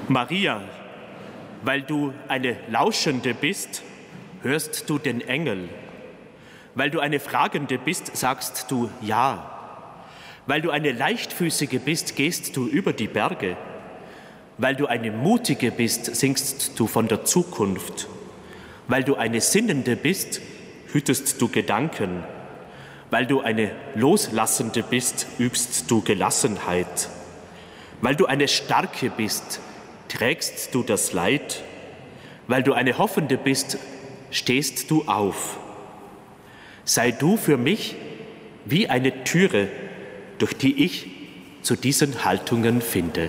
Maria, weil du eine Lauschende bist, hörst du den Engel. Weil du eine Fragende bist, sagst du Ja. Weil du eine Leichtfüßige bist, gehst du über die Berge. Weil du eine Mutige bist, singst du von der Zukunft. Weil du eine Sinnende bist, hütest du Gedanken. Weil du eine Loslassende bist, übst du Gelassenheit. Weil du eine Starke bist, trägst du das Leid. Weil du eine Hoffende bist, stehst du auf. Sei du für mich wie eine Türe, durch die ich zu diesen Haltungen finde.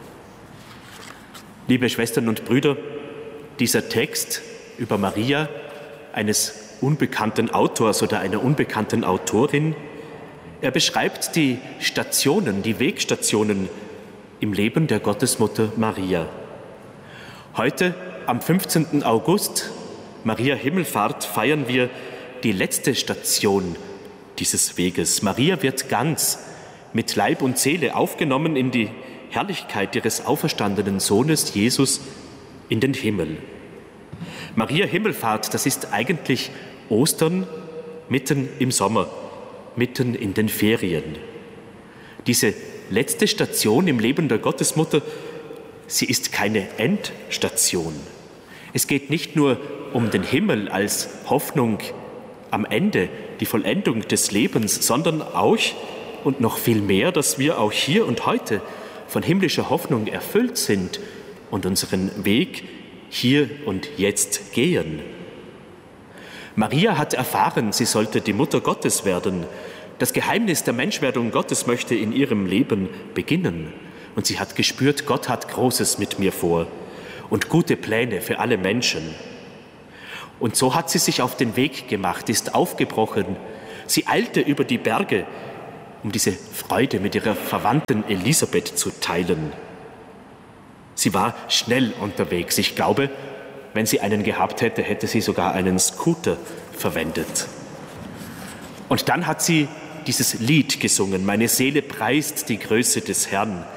Liebe Schwestern und Brüder, dieser Text über Maria, eines unbekannten Autors oder einer unbekannten Autorin, er beschreibt die Stationen, die Wegstationen im Leben der Gottesmutter Maria. Heute, am 15. August, Maria Himmelfahrt, feiern wir die letzte Station dieses Weges. Maria wird ganz mit Leib und Seele aufgenommen in die Herrlichkeit ihres auferstandenen Sohnes Jesus in den Himmel. Maria Himmelfahrt, das ist eigentlich Ostern mitten im Sommer, mitten in den Ferien. Diese letzte Station im Leben der Gottesmutter, sie ist keine Endstation. Es geht nicht nur um den Himmel als Hoffnung am Ende, die Vollendung des Lebens, sondern auch und noch viel mehr, dass wir auch hier und heute von himmlischer Hoffnung erfüllt sind und unseren Weg hier und jetzt gehen. Maria hat erfahren, sie sollte die Mutter Gottes werden. Das Geheimnis der Menschwerdung Gottes möchte in ihrem Leben beginnen. Und sie hat gespürt, Gott hat Großes mit mir vor und gute Pläne für alle Menschen. Und so hat sie sich auf den Weg gemacht, ist aufgebrochen. Sie eilte über die Berge, um diese Freude mit ihrer Verwandten Elisabeth zu teilen. Sie war schnell unterwegs. Ich glaube, wenn sie einen gehabt hätte, hätte sie sogar einen Scooter verwendet. Und dann hat sie dieses Lied gesungen, meine Seele preist die Größe des Herrn.